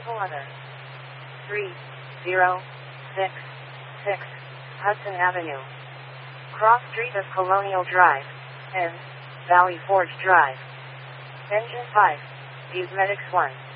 Vehicle Other. 3066 Hudson Avenue. Cross Street of Colonial Drive. N. Valley Forge Drive. Engine 5. Medics 1.